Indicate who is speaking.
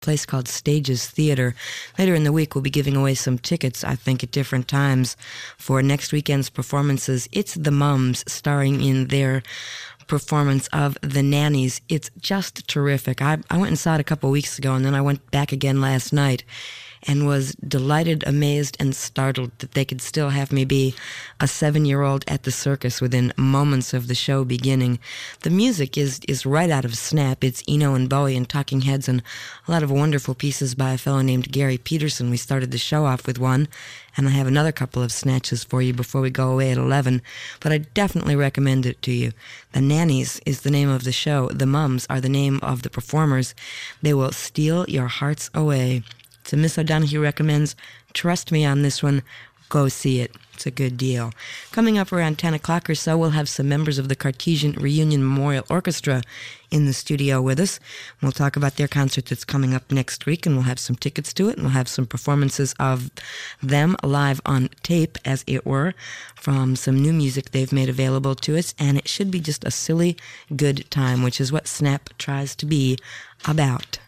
Speaker 1: place called Stages Theater. Later in the week, we'll be giving away some tickets, I think, at different times for next weekend's performances. It's the Mums starring in their performance of The Nannies. It's just terrific. I went and saw it a couple weeks ago, and then I went back again last night and was delighted, amazed, and startled that they could still have me be a 7-year-old at the circus within moments of the show beginning. The music is right out of Snap. It's Eno and Bowie and Talking Heads and a lot of wonderful pieces by a fellow named Gary Peterson. We started the show off with one, and I have another couple of snatches for you before we go away at 11, but I definitely recommend it to you. The Nannies is the name of the show. The Mums are the name of the performers. They will steal your hearts away. So Miss O'Donoghue recommends, trust me on this one, go see it. It's a good deal. Coming up around 10 o'clock or so, we'll have some members of the Cartesian Reunion Memorial Orchestra in the studio with us. We'll talk about their concert that's coming up next week, and we'll have some tickets to it, and we'll have some performances of them live on tape, as it were, from some new music they've made available to us, and it should be just a silly good time, which is what Snap tries to be about.